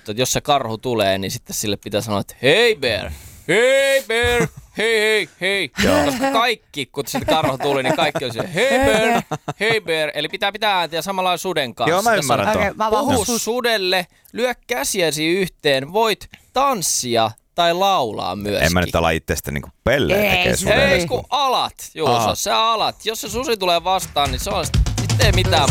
juttu, että jos se karhu tulee, niin sitten sille pitää sanoa, että hei bear, hei bear, hei. Koska kaikki, kun se karhu tuli, niin kaikki on se hei bear. Eli pitää ääntiä samalla suden kanssa. Joo, mä ymmärrän tuon. Puhu sudelle, lyö käsiäsi yhteen, voit tanssia tai laulaa myöskin. En mä nyt ala itsestä niinku pelleen tekee suden. Ei, kun alat, Juuso, sä alat. Jos se susi tulee vastaan, niin se on sitten ei mitään